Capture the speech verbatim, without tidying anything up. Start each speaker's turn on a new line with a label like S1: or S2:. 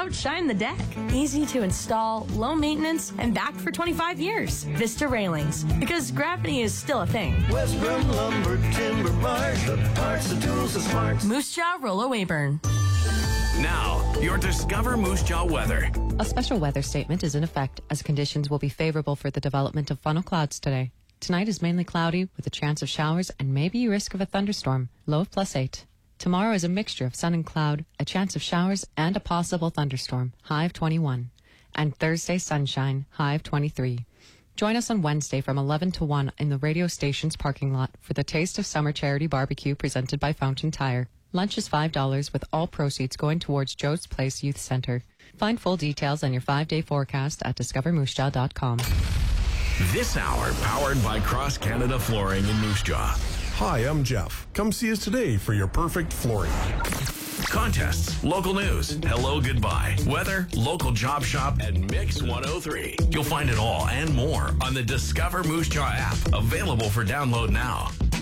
S1: outshine the deck. Easy to install, low maintenance, and backed for twenty-five years. Vista Railings, because gravity is still a thing.
S2: West Brim Lumber Timber Mart, the parts, the tools, the smarts.
S1: Moose Jaw Rollo Weyburn.
S3: Now, your Discover Moose Jaw weather.
S4: A special weather statement is in effect as conditions will be favorable for the development of funnel clouds today. Tonight is mainly cloudy with a chance of showers and maybe a risk of a thunderstorm, low of plus eight. Tomorrow is a mixture of sun and cloud, a chance of showers and a possible thunderstorm, high of twenty-one. And Thursday, sunshine, high of twenty-three. Join us on Wednesday from eleven to one in the radio station's parking lot for the Taste of Summer Charity Barbecue presented by Fountain Tire. Lunch is five dollars with all proceeds going towards Joe's Place Youth Center. Find full details on your five-day forecast at discover moose jaw dot com.
S3: This hour powered by Cross Canada Flooring in Moose Jaw.
S5: Hi, I'm Jeff. Come see us today for your perfect flooring.
S3: Contests, local news, hello, goodbye, weather, local job shop, and Mix one oh three. You'll find it all and more on the Discover Moose Jaw app, available for download now.